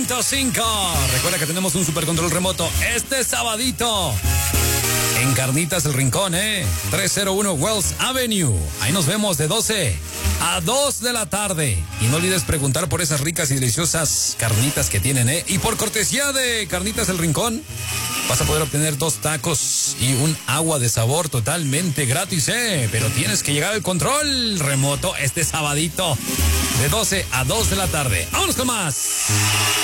100.5. Recuerda que tenemos un super control remoto este sabadito en Carnitas El Rincón, 301 Wells Avenue. Ahí nos vemos de 12 a 2 de la tarde. Y no olvides preguntar por esas ricas y deliciosas carnitas que tienen, Y por cortesía de Carnitas El Rincón, vas a poder obtener 2 tacos y un agua de sabor totalmente gratis, Pero tienes que llegar al control remoto este sabadito de 12 a 2 de la tarde. ¡Vámonos con más!